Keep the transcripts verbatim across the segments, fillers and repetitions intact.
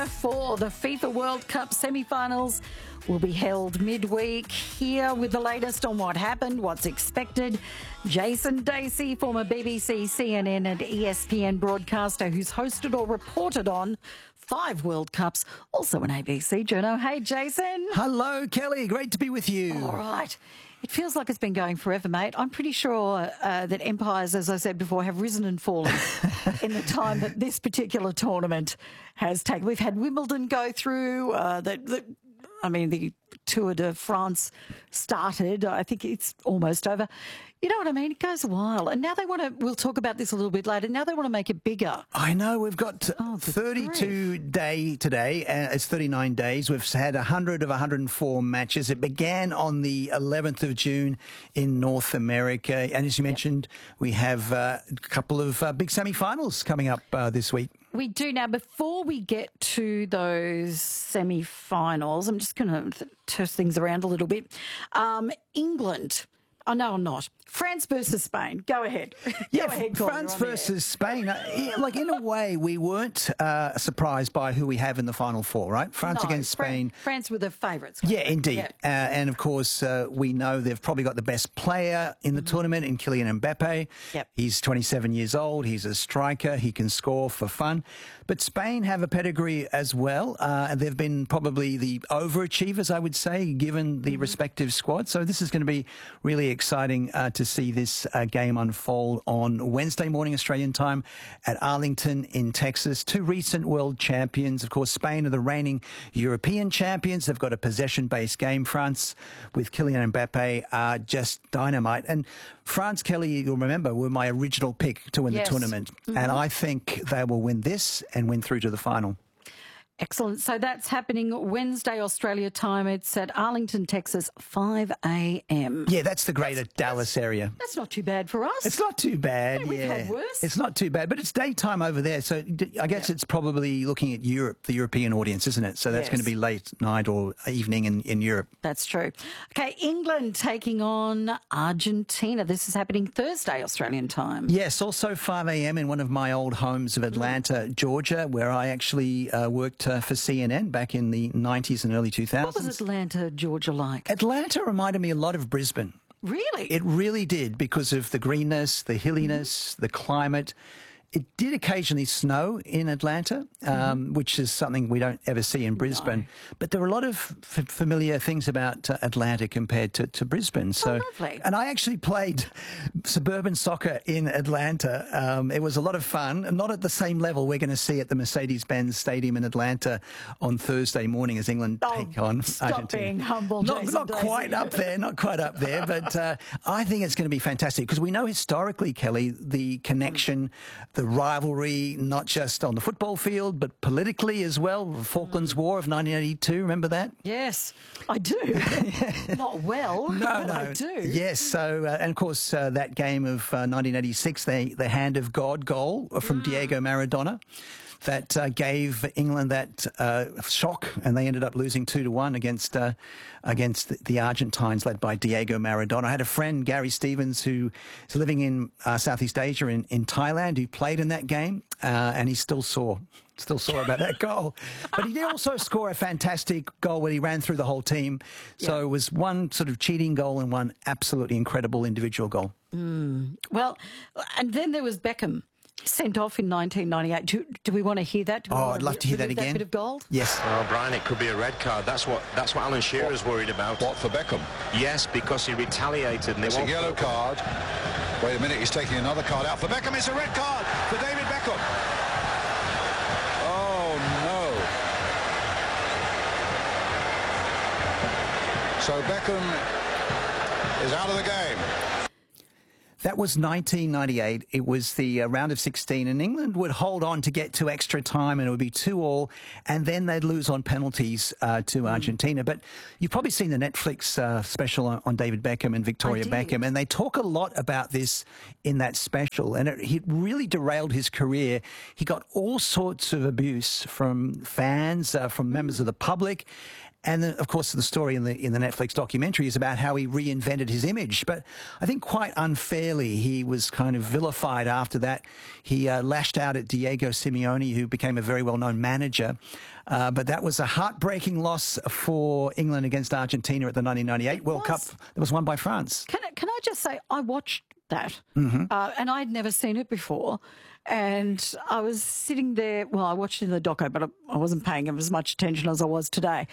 For the FIFA World Cup semi-finals will be held midweek. Here with the latest on what happened, what's expected, Jason Dacey, former B B C, C N N and E S P N broadcaster who's hosted or reported on five World Cups, also an A B C journo. Hey, Jason. Hello, Kelly. Great to be with you. All right. It feels like it's been going forever, mate. I'm pretty sure uh, that empires, as I said before, have risen and fallen in the time that this particular tournament has taken. We've had Wimbledon go through. Uh, the, the, I mean, the Tour de France started. I think it's almost over. You know what I mean? It goes a while. And now they want to, we'll talk about this a little bit later, now they want to make it bigger. I know. We've got oh, thirty-two day today. Uh, it's thirty-nine days. We've had one hundred of one hundred four matches. It began on the eleventh of June in North America. And as you mentioned, yep. we have uh, a couple of uh, big semi-finals coming up uh, this week. We do. Now, before we get to those semi-finals, I'm just going to toss things around a little bit. Um, England. Oh, no, I'm not. France versus Spain. Go ahead. Yeah, Go ahead, France versus Spain. Uh, like, in a way, we weren't uh, surprised by who we have in the Final Four, right? France no, against Spain. Fran- France were the favourites. Yeah, indeed. Yeah. Uh, and, of course, uh, we know they've probably got the best player in the mm-hmm. tournament in Kylian Mbappe. Yep. He's twenty-seven years old. He's a striker. He can score for fun. But Spain have a pedigree as well. Uh, and they've been probably the overachievers, I would say, given the mm-hmm. respective squad. So this is going to be really exciting uh, to see this uh, game unfold on Wednesday morning Australian time at Arlington in Texas. Two recent world champions. Of course, Spain are the reigning European champions. They've got a possession-based game. France, with Kylian Mbappe, are just dynamite. And France, Kelly, you'll remember, were my original pick to win yes. the tournament. Mm-hmm. And I think they will win this and win through to the final. Excellent. So that's happening Wednesday, Australia time. It's at Arlington, Texas, five a m. Yeah, that's the greater that's, Dallas area. That's not too bad for us. It's not too bad, yeah. We've yeah. had worse. It's not too bad, but it's daytime over there. So I guess yeah. it's probably looking at Europe, the European audience, isn't it? So that's yes. going to be late night or evening in, in Europe. That's true. Okay, England taking on Argentina. This is happening Thursday, Australian time. Yes, also five a m in one of my old homes of Atlanta, Georgia, where I actually uh, worked uh, for C N N back in the nineties and early two thousands. What was Atlanta, Georgia like? Atlanta reminded me a lot of Brisbane. Really? It really did, because of the greenness, the hilliness, mm-hmm. the climate. It did occasionally snow in Atlanta, um, mm-hmm. which is something we don't ever see in Brisbane. No. But there were a lot of f- familiar things about uh, Atlanta compared to, to Brisbane. So, oh, lovely. And I actually played suburban soccer in Atlanta. Um, it was a lot of fun, not at the same level we're going to see at the Mercedes-Benz Stadium in Atlanta on Thursday morning as England oh, take on stop Argentina. Being humble, not, Jason not Dacey. quite up there, not quite up there. But uh, I think it's going to be fantastic, because we know historically, Kelly, the connection, mm. the rivalry, not just on the football field, but politically as well. The Falklands War of nineteen eighty-two, remember that? Yes, I do. Not well, no, but no. I do. Yes, so, uh, and of course, uh, that game of uh, nineteen eighty-six, the, the Hand of God goal from mm. Diego Maradona, that uh, gave England that uh, shock, and they ended up losing two to one against uh, against the, the Argentines, led by Diego Maradona. I had a friend, Gary Stevens, who is living in uh, Southeast Asia in, in Thailand, who played in that game, uh, and he's still sore. Still sore about that goal. But he did also score a fantastic goal where he ran through the whole team. So yeah. it was one sort of cheating goal and one absolutely incredible individual goal. Mm. Well, and then there was Beckham, sent off in nineteen ninety-eight. Do, do we want to hear that? Do oh, I'd love to hear that again. That bit of gold? Yes. Oh, Brian, it could be a red card. That's what that's what Alan Shearer's what, worried about. What, for Beckham? Yes, because he retaliated. And it's a yellow card. Wait a minute, he's taking another card out for Beckham. It's a red card for David Beckham. Oh, no. So Beckham is out of the game. That was nineteen ninety-eight. It was the uh, round of sixteen, and England would hold on to get to extra time, and it would be two all, and then they'd lose on penalties uh, to Argentina. But you've probably seen the Netflix uh, special on, on David Beckham and Victoria Beckham, and they talk a lot about this in that special, and it, it really derailed his career. He got all sorts of abuse from fans, uh, from members of the public. And then, of course, the story in the in the Netflix documentary is about how he reinvented his image. But I think quite unfairly, he was kind of vilified after that. He uh, lashed out at Diego Simeone, who became a very well-known manager. Uh, but that was a heartbreaking loss for England against Argentina at the nineteen ninety-eight World Cup. That was won by France. Can I, can I just say, I watched that, Mm-hmm. uh, and I'd never seen it before. And I was sitting there, well, I watched it in the doco, but I, I wasn't paying him as much attention as I was today.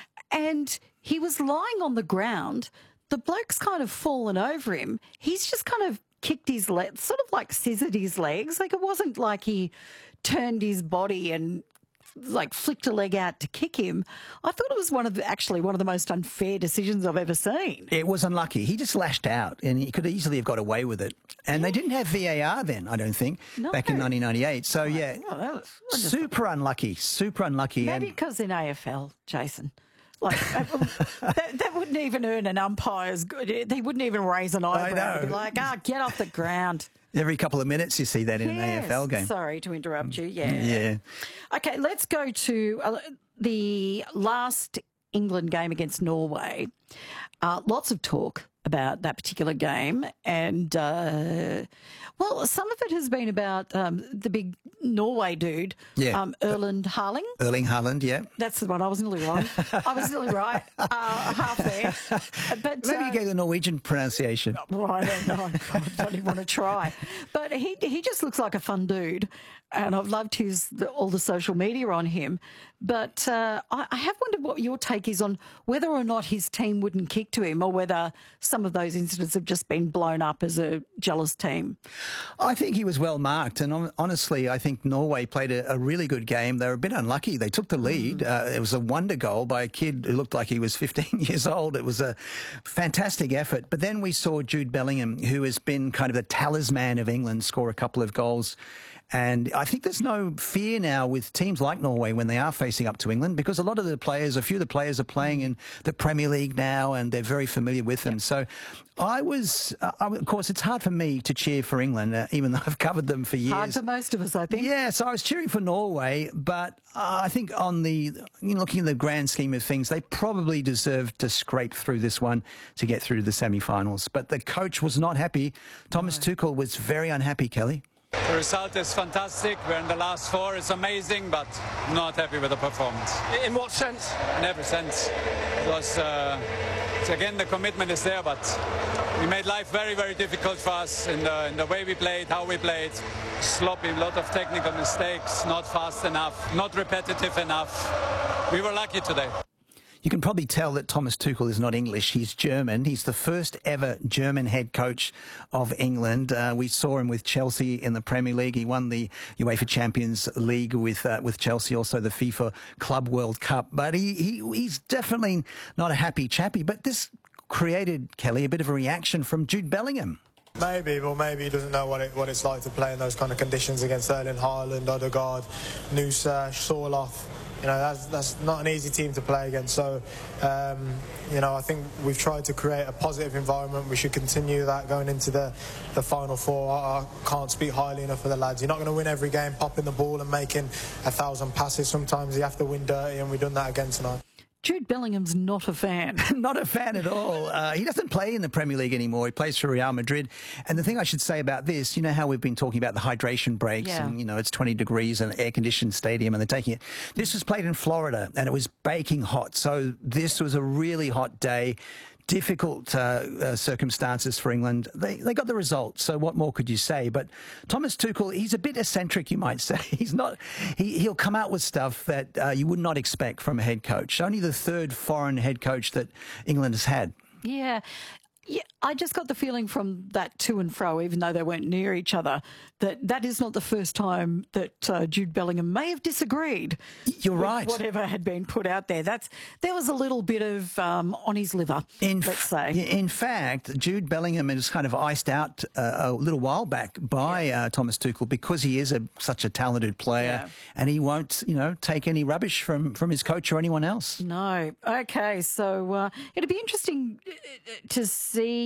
And he was lying on the ground. The bloke's kind of fallen over him. He's just kind of kicked his legs, sort of like scissored his legs. Like, it wasn't like he turned his body and like flicked a leg out to kick him. I thought it was one of the, actually one of the most unfair decisions I've ever seen. It was unlucky. He just lashed out, and he could easily have got away with it. And they didn't have V A R then, I don't think, No. back in nineteen ninety-eight. So, yeah, Oh, that was, I just- super unlucky, super unlucky. maybe And because in A F L, Jason, like that, that wouldn't even earn an umpire's good. They wouldn't even raise an eyebrow. They'd be know. like, ah, get off the ground. every couple of minutes you see that in an A F L Yes. game. Sorry to interrupt you. Yeah. Yeah. Okay, let's go to uh, the last England game against Norway. Uh, lots of talk about that particular game, and uh, well, some of it has been about um, the big Norway dude, Yeah. um, Erland Haaland. Erling Haaland, yeah. That's the one. I was nearly wrong. I was nearly right, uh, half there. But Maybe uh, you gave the Norwegian pronunciation. well, I don't know. I don't even want to try. But he he just looks like a fun dude, and I've loved his the, all the social media on him. But uh, I, I have wondered what your take is on whether or not his team wouldn't kick to him, or whether some of those incidents have just been blown up as a jealous team. I think he was well marked, and hon- honestly, I think Norway played a, a really good game. They were a bit unlucky. They took the lead. Uh, it was a wonder goal by a kid who looked like he was fifteen years old. It was a fantastic effort. But then we saw Jude Bellingham, who has been kind of the talisman of England, score a couple of goals. And I think there's no fear now with teams like Norway when they are facing up to England, because a lot of the players, a few of the players are playing in the Premier League now, and they're very familiar with them. So I was, uh, I, of course, it's hard for me to cheer for England, uh, even though I've covered them for years. Hard for most of us, I think. Yeah, so I was cheering for Norway, but uh, I think on the, you know, looking at the grand scheme of things, they probably deserved to scrape through this one to get through to the semi-finals. But the coach was not happy. Thomas Tuchel was very unhappy, Kelly. The result is fantastic. We're in the last four. It's amazing, but not happy with the performance. In what sense? In every sense. It was, uh, it's again, the commitment is there, but we made life very, very difficult for us in the, in the way we played, how we played. Sloppy, a lot of technical mistakes, not fast enough, not repetitive enough. We were lucky today. You can probably tell that Thomas Tuchel is not English. He's German. He's the first ever German head coach of England. Uh, we saw him with Chelsea in the Premier League. He won the UEFA Champions League with uh, with Chelsea, also the FIFA Club World Cup. But he, he he's definitely not a happy chappy. But this created, Kelly, a bit of a reaction from Jude Bellingham. Maybe, well, maybe he doesn't know what it what it's like to play in those kind of conditions against Erling Haaland, Odegaard, Nusa, Sorloth. You know, that's that's not an easy team to play against. So, um, you know, I think we've tried to create a positive environment. We should continue that going into the, the final four. I, I can't speak highly enough for the lads. You're not going to win every game popping the ball and making a thousand passes. Sometimes you have to win dirty, and we've done that again tonight. Jude Bellingham's not a fan. Not a fan at all. Uh, he doesn't play in the Premier League anymore. He plays for Real Madrid. And the thing I should say about this, you know how we've been talking about the hydration breaks Yeah. and, you know, it's twenty degrees in an air-conditioned stadium and they're taking it. This was played in Florida and it was baking hot. So this was a really hot day. Difficult uh, uh, circumstances for England. They they got the result. So what more could you say? But Thomas Tuchel, he's a bit eccentric, you might say. He's not. He he'll come out with stuff that uh, you would not expect from a head coach. Only the third foreign head coach that England has had. Yeah. Yeah, I just got the feeling from that to and fro, even though they weren't near each other, that that is not the first time that uh, Jude Bellingham may have disagreed. You're with right. Whatever had been put out there, that's there was a little bit of um, on his liver. In, let's say. in fact, Jude Bellingham is kind of iced out uh, a little while back by yeah. uh, Thomas Tuchel because he is a, such a talented player, Yeah. and he won't, you know, take any rubbish from from his coach or anyone else. No. Okay. So uh, it'd be interesting to see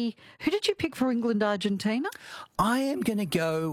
Who did you pick for England Argentina? I am going to go